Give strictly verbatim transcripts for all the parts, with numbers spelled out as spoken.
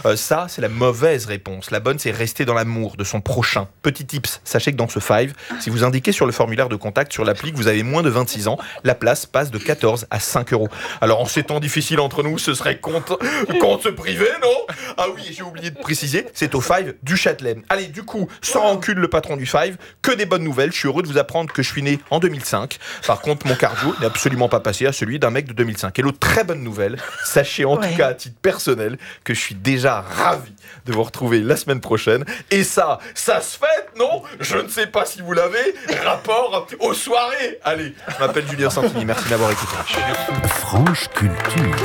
Euh, ça, c'est la mauvaise réponse. La bonne, c'est rester dans l'amour de son prochain. Petit tips, sachez que dans ce Five, si vous indiquez sur le formulaire de contact sur l'appli que vous avez moins de vingt-six ans, la place passe de quatorze à cinq euros. Alors en ces temps difficiles entre nous, ce serait compte, compte privé, non? Ah oui, j'ai oublié de préciser, c'est au Five du Châtelet. Allez, du coup, sans rancune le patron du Five, que des bonnes nouvelles. Je suis heureux de vous apprendre que je suis né en deux mille cinq. Par contre, mon cardio n'est absolument pas passé à celui d'un mec de deux mille cinq. Et l'autre très bonne nouvelle, sachez en ouais. tout cas à titre personnel que je suis déjà ravi de vous retrouver la semaine prochaine. Et ça, ça se fête, non? Je ne sais pas si vous l'avez. Rapport aux soirées. Allez, je m'appelle Julien Santini. Merci d'avoir écouté. Franche Culture.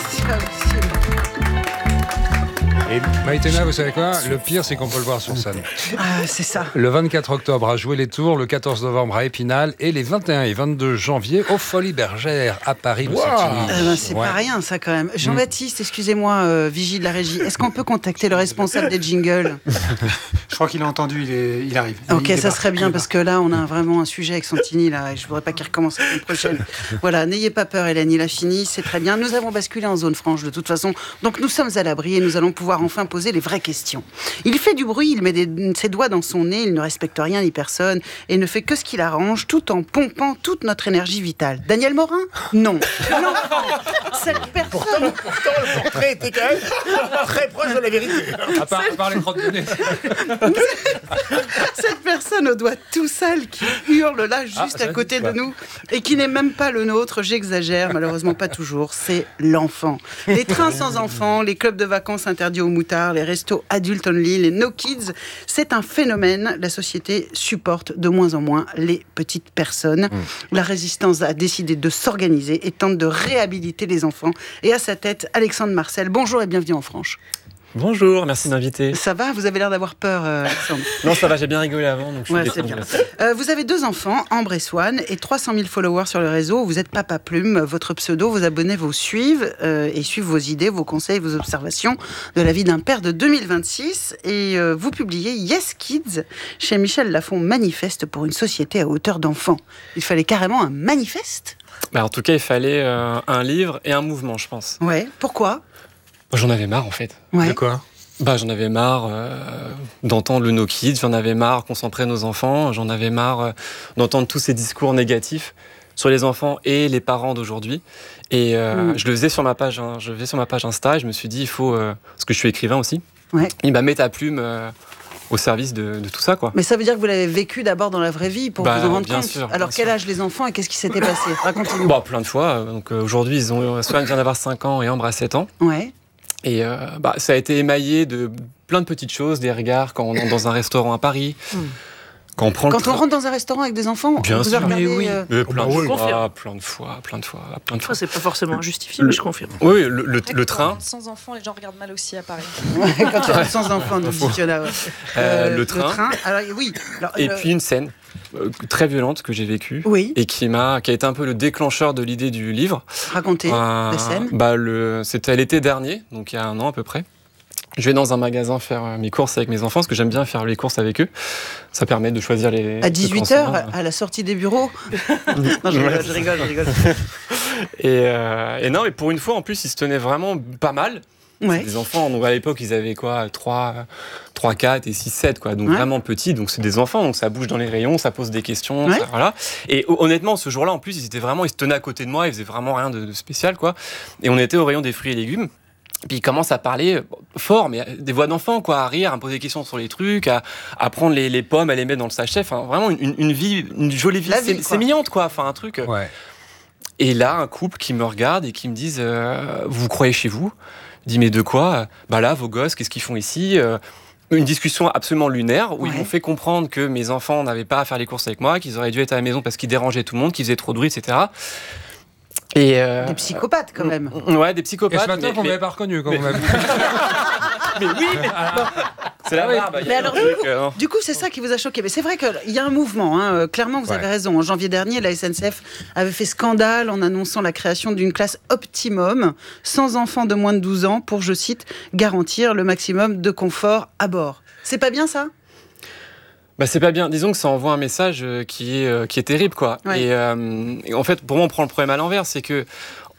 Et Maïtena, vous savez quoi? Le pire, c'est qu'on peut le voir sur scène. Ah, c'est ça. Le vingt-quatre octobre à Jouer les Tours, le quatorze novembre à Épinal et les vingt et un et vingt-deux janvier au Folies Bergères à Paris. Wow. Eh ben, c'est ouais. pas rien, ça, quand même. Jean-Baptiste, excusez-moi, euh, vigie de la régie, est-ce qu'on peut contacter le responsable des jingles? Je crois qu'il a entendu, il, est, il arrive. Ok, il ça serait bien, parce que là, on a vraiment un sujet avec Santini, là, et je voudrais pas qu'il recommence la semaine prochaine. Voilà, n'ayez pas peur, Hélène, il a fini, c'est très bien. Nous avons basculé en zone franche, de toute façon, donc nous sommes à l'abri et nous allons pouvoir enfin poser les vraies questions. Il fait du bruit, il met des, ses doigts dans son nez, il ne respecte rien ni personne et ne fait que ce qu'il arrange tout en pompant toute notre énergie vitale. Daniel Morin? Non. Non. Cette personne... Pourtant, pourtant, le portrait était quand même très proche de la vérité. À part, à part les crottes de nez. Cette personne aux doigts tout sales qui hurle là juste ah, à côté de nous et qui n'est même pas le nôtre, j'exagère, malheureusement pas toujours, c'est l'enfant. Les trains sans enfants, les clubs de vacances interdits aux moutards, les restos adultes only, les no kids, c'est un phénomène. La société supporte de moins en moins les petites personnes. Mmh. La résistance a décidé de s'organiser et tente de réhabiliter les enfants. Et à sa tête, Alexandre Marcel. Bonjour et bienvenue en Franche. Bonjour, merci de m'inviter. Ça va? Vous avez l'air d'avoir peur, euh, Alexandre. Non, ça va, j'ai bien rigolé avant, donc je suis ouais, bien. Euh, vous avez deux enfants, Ambre et Swan, et trois cent mille followers sur le réseau. Vous êtes Papa Plume, votre pseudo, vos abonnés vous suivent euh, et suivent vos idées, vos conseils, vos observations de la vie d'un père de deux mille vingt-six. Et euh, vous publiez Yes Kids chez Michel Lafon, manifeste pour une société à hauteur d'enfant. Il fallait carrément un manifeste? Bah, en tout cas, il fallait euh, un livre et un mouvement, je pense. Ouais, pourquoi? J'en avais marre, en fait. Ouais. De quoi? Bah, j'en avais marre euh, d'entendre le no kids, j'en avais marre qu'on s'en prenne aux enfants, j'en avais marre euh, d'entendre tous ces discours négatifs sur les enfants et les parents d'aujourd'hui. Et euh, mmh. je le faisais sur ma page, hein, je le faisais sur ma page Insta, et je me suis dit, il faut, euh, parce que je suis écrivain aussi, ouais. il m'a mis ta plume euh, au service de, de tout ça, quoi. Mais ça veut dire que vous l'avez vécu d'abord dans la vraie vie pour bah, vous en rendre bien compte. Sûr, Alors bien quel sûr. âge les enfants et qu'est-ce qui s'était passé? Racontez-nous. Bah, plein de fois. Donc euh, aujourd'hui, ils ont Swan vient d'avoir cinq ans et Ambre a sept ans. Ouais. Et euh, bah, ça a été émaillé de plein de petites choses, des regards quand on entre dans un restaurant à Paris. Mmh. Quand on, prend quand le tra- on rentre dans un restaurant avec des enfants, bien vous sûr, regardez, mais oui, euh... euh, plein, oh, de oui. fois, plein de fois, plein de fois, plein de fois. Ça, c'est pas forcément justifié, mais je confirme. Oui, le, le, le train. Sans enfants, les gens regardent mal aussi à Paris. Ouais, quand tu rentres sans enfants, nous dit Fiona. Ouais. Euh, euh, le train. Le train. Alors, oui. Alors, et euh... puis une scène euh, très violente que j'ai vécue, oui. et qui m'a, qui a été un peu le déclencheur de l'idée du livre. Racontez euh, la scène. Bah le, c'était l'été dernier, donc il y a un an à peu près. Je vais dans un magasin faire mes courses avec mes enfants, parce que j'aime bien faire les courses avec eux. Ça permet de choisir les... À dix-huit heures, à la sortie des bureaux. Non, je rigole, je rigole, je rigole. Et, euh, et non, mais pour une fois, en plus, ils se tenaient vraiment pas mal. Ouais. Les enfants, donc à l'époque, ils avaient quoi, trois, quatre et six, sept, quoi. Donc ouais. vraiment petits, donc c'est des enfants, donc ça bouge dans les rayons, ça pose des questions, ouais. ça, voilà. Et honnêtement, ce jour-là, en plus, ils étaient vraiment, ils se tenaient à côté de moi, ils faisaient vraiment rien de, de spécial, quoi. Et on était au rayon des fruits et légumes. Puis il commence à parler fort, mais des voix d'enfants, quoi, à rire, à me poser des questions sur les trucs, à, à prendre les, les pommes, à les mettre dans le sachet. Enfin, vraiment une, une vie, une jolie vie, vie c'est, sémillante, quoi. Enfin, un truc. Ouais. Et là, un couple qui me regarde et qui me disent euh, « Vous vous croyez chez vous ?» Je dis « Mais de quoi ?»« Bah là, vos gosses, qu'est-ce qu'ils font ici ?» Une discussion absolument lunaire où ouais. ils m'ont fait comprendre que mes enfants n'avaient pas à faire les courses avec moi, qu'ils auraient dû être à la maison parce qu'ils dérangeaient tout le monde, qu'ils faisaient trop de bruit, et cetera. Et euh... Des psychopathes, quand même. Ouais, des psychopathes. Et ce matin, mais, vous mais... m'avez pas reconnu quand mais... vous m'avez vu. Mais oui, mais... c'est la barbe. Mais alors, du coup, euh... du coup, c'est ça qui vous a choqué. Mais c'est vrai qu'il y a un mouvement. Hein. Clairement, vous ouais. avez raison. En janvier dernier, la S N C F avait fait scandale en annonçant la création d'une classe optimum, sans enfants de moins de douze ans, pour, je cite, garantir le maximum de confort à bord. C'est pas bien, ça ? Bah c'est pas bien. Disons que ça envoie un message qui est, qui est terrible, quoi. Ouais. Et, euh, et en fait, pour moi, on prend le problème à l'envers. C'est que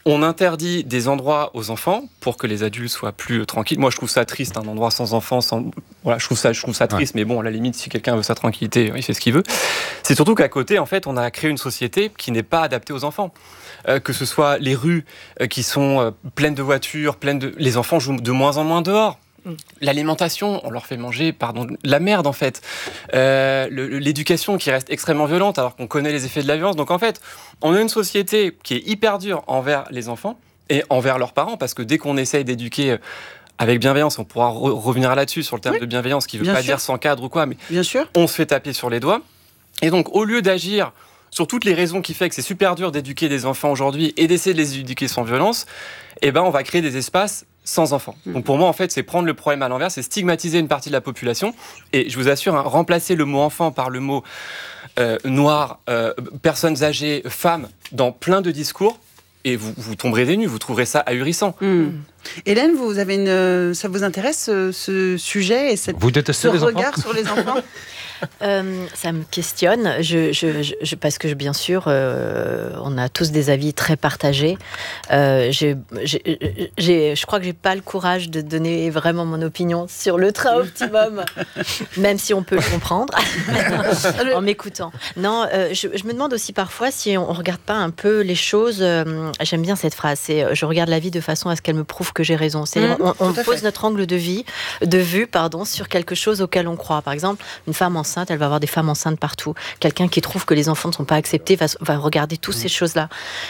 On interdit des endroits aux enfants pour que les adultes soient plus tranquilles. Moi, je trouve ça triste, un endroit sans enfants. Sans... Voilà, je trouve ça, je trouve ça triste, ouais. Mais bon, à la limite, si quelqu'un veut sa tranquillité, il fait ce qu'il veut. C'est surtout qu'à côté, en fait, on a créé une société qui n'est pas adaptée aux enfants. Euh, que ce soit les rues euh, qui sont euh, pleines de voitures, pleines de... Les enfants jouent de moins en moins dehors. L'alimentation, on leur fait manger, pardon, de la merde en fait. Euh, le, l'éducation qui reste extrêmement violente alors qu'on connaît les effets de la violence. Donc en fait, on a une société qui est hyper dure envers les enfants et envers leurs parents parce que dès qu'on essaye d'éduquer avec bienveillance, on pourra re- revenir là-dessus sur le terme oui. de bienveillance qui ne veut Bien pas sûr. dire sans cadre ou quoi, mais Bien sûr. on se fait taper sur les doigts. Et donc au lieu d'agir sur toutes les raisons qui font que c'est super dur d'éduquer des enfants aujourd'hui et d'essayer de les éduquer sans violence, eh ben on va créer des espaces sans enfants. Donc pour moi, en fait, c'est prendre le problème à l'envers, c'est stigmatiser une partie de la population. Et je vous assure, hein, remplacer le mot enfant par le mot euh, noir, euh, personnes âgées, femmes, dans plein de discours, et vous, vous tomberez des nues, vous trouverez ça ahurissant. Mmh. Hélène, vous avez une, ça vous intéresse ce, ce sujet et cette, vous détestez ce les regard enfants sur les enfants? Euh, ça me questionne, je, je, je, parce que bien sûr, euh, on a tous des avis très partagés. Euh, j'ai, j'ai, j'ai, je crois que j'ai pas le courage de donner vraiment mon opinion sur le train optimum, même si on peut le comprendre en m'écoutant. Non, euh, je, je me demande aussi parfois si on, on regarde pas un peu les choses. Euh, j'aime bien cette phrase, c'est je regarde la vie de façon à ce qu'elle me prouve que j'ai raison. C'est mmh, on, on pose notre angle de vie, de vue, pardon, sur quelque chose auquel on croit. Par exemple, une femme enceinte, elle va avoir des femmes enceintes partout. Quelqu'un qui trouve que les enfants ne sont pas acceptés va, va regarder toutes mmh. ces choses-là.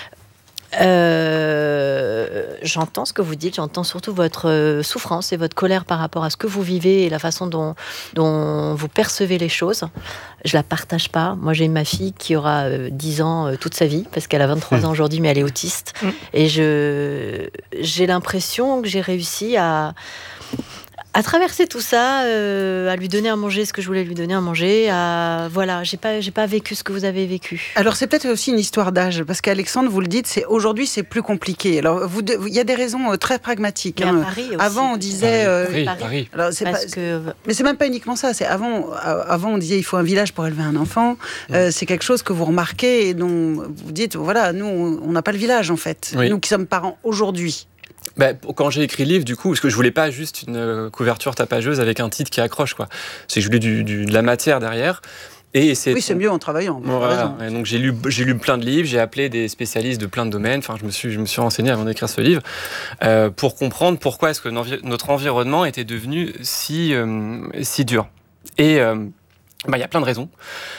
Euh, j'entends ce que vous dites, j'entends surtout votre souffrance et votre colère par rapport à ce que vous vivez et la façon dont, dont vous percevez les choses. Je la partage pas. Moi, j'ai ma fille qui aura euh, dix ans euh, toute sa vie, parce qu'elle a vingt-trois mmh. ans aujourd'hui, mais elle est autiste. Mmh. Et je, j'ai l'impression que j'ai réussi à... à traverser tout ça, euh, à lui donner à manger ce que je voulais lui donner à manger, à voilà, j'ai pas, j'ai pas vécu ce que vous avez vécu. Alors c'est peut-être aussi une histoire d'âge, parce qu'Alexandre, vous le dites, c'est aujourd'hui c'est plus compliqué. Alors vous, il y a des raisons euh, très pragmatiques. Mais hein. à Paris aussi. Avant on disait, euh, Paris, Paris. Paris. Alors, c'est parce pas, que... mais c'est même pas uniquement ça. C'est avant, avant on disait il faut un village pour élever un enfant. Euh, c'est quelque chose que vous remarquez et dont vous dites voilà, nous on n'a pas le village en fait. Oui. Nous qui sommes parents aujourd'hui. Bah, quand j'ai écrit le livre, du coup, parce que je voulais pas juste une couverture tapageuse avec un titre qui accroche, quoi. C'est que je voulais du, du, de la matière derrière. Et c'est oui, c'est mieux en travaillant. Voilà. Et donc j'ai lu, j'ai lu plein de livres, j'ai appelé des spécialistes de plein de domaines. Enfin, je me suis, je me suis renseigné avant d'écrire ce livre euh, pour comprendre pourquoi est-ce que notre environnement était devenu si, euh, si dur. Et euh, bah, y a plein de raisons.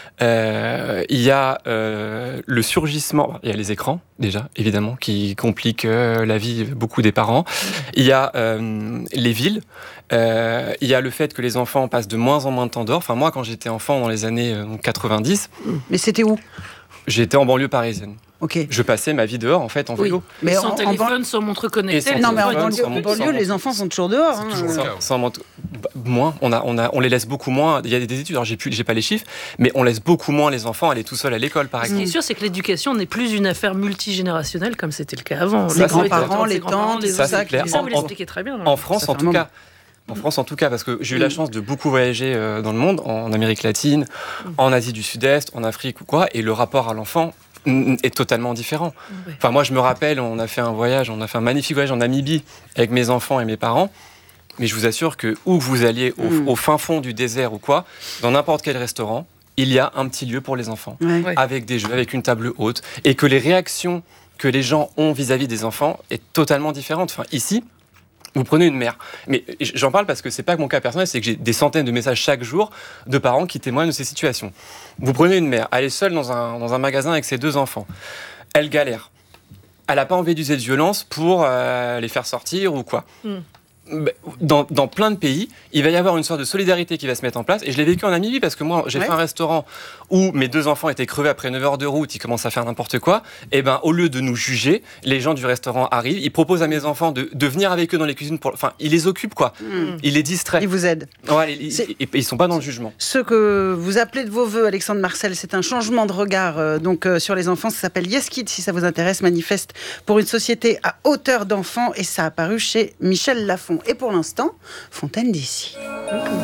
Euh, il y a euh, le surgissement, il y a les écrans déjà évidemment qui compliquent euh, la vie beaucoup des parents. Il y a euh, les villes, euh, il y a le fait que les enfants passent de moins en moins de temps dehors. Enfin moi quand j'étais enfant dans les années euh, quatre-vingt-dix. Mais c'était où ? J'étais en banlille parisienne. Okay. Je passais ma vie dehors en fait en oui. vélo. Mais sans en, téléphone, en... sans montre connectée. Non mais en banlieue, en banlieue les enfants sont toujours dehors. Hein. Toujours sans, sans montre... Moins. On a, on a, on les laisse beaucoup moins. Il y a des études. Alors j'ai plus, j'ai pas les chiffres, mais on laisse beaucoup moins les enfants aller tout seuls à l'école, par exemple. Ce qui est sûr, c'est que l'éducation n'est plus une affaire multigénérationnelle comme c'était le cas avant. Les grands-parents, les tantes, les ça c'est clair. Ça vous l'expliquez très bien. En France, en tout cas. En France, en tout cas, parce que j'ai eu la chance de beaucoup voyager dans le monde, en Amérique latine, en Asie du Sud-Est, en Afrique ou quoi, et le rapport à l'enfant est totalement différent. Oui. Enfin, moi, je me rappelle, on a fait un voyage, on a fait un magnifique voyage en Namibie avec mes enfants et mes parents. Mais je vous assure que où que vous alliez, au, mm. au fin fond du désert ou quoi, dans n'importe quel restaurant, il y a un petit lieu pour les enfants, ouais. avec des jeux, avec une table haute, et que les réactions que les gens ont vis-à-vis des enfants est totalement différente. Enfin, ici, vous prenez une mère. Mais j'en parle parce que c'est pas que mon cas personnel, c'est que j'ai des centaines de messages chaque jour de parents qui témoignent de ces situations. Vous prenez une mère, elle est seule dans un, dans un magasin avec ses deux enfants. Elle galère. Elle n'a pas envie d'user de violence pour euh, les faire sortir ou quoi. Mm. Dans, dans plein de pays, il va y avoir une sorte de solidarité qui va se mettre en place. Et je l'ai vécu en Namibie parce que moi, j'ai ouais. fait un restaurant où mes deux enfants étaient crevés après neuf heures de route, ils commencent à faire n'importe quoi. Et ben, au lieu de nous juger, les gens du restaurant arrivent, ils proposent à mes enfants de, de venir avec eux dans les cuisines. Pour, enfin, ils les occupent, quoi. Mmh. Ils les distraient. Ils vous aident. Ouais, ils, ils, ils, ils sont pas dans le jugement. Ce que vous appelez de vos voeux, Alexandre Marcel, c'est un changement de regard euh, donc, euh, sur les enfants. Ça s'appelle Yes Kids, si ça vous intéresse, manifeste pour une société à hauteur d'enfants. Et ça a apparu chez Michel Lafon. Et pour l'instant, Fontaine d'ici. Mmh.